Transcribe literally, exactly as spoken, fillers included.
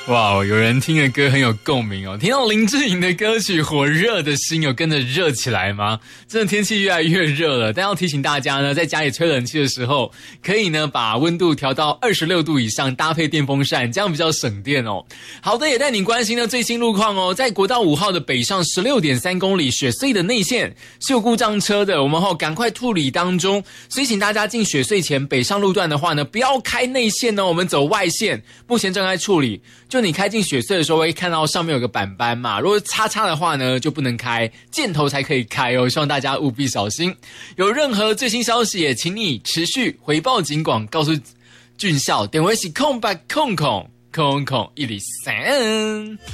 哇，有人听的歌很有共鸣哦。听到林志颖的歌曲《火热的心》，有跟着热起来吗？真的天气越来越热了，但要提醒大家呢，在家里吹冷气的时候，可以呢把温度调到二十六度以上，搭配电风扇，这样比较省电哦。好的，也带你关心呢最新路况哦。在国道五号的北上 十六点三公里雪隧的内线是有故障车的，我们后赶快处理当中，所以请大家进雪隧前北上路段的话呢，不要开内线哦，我们走外线，目前正在处理。就你开进雪隧的时候会看到上面有个板板嘛，如果叉叉的话呢就不能开，箭头才可以开哦，希望大家务必小心。有任何最新消息也请你持续回报警广，告诉俊孝，电话是空八空空空空一零三。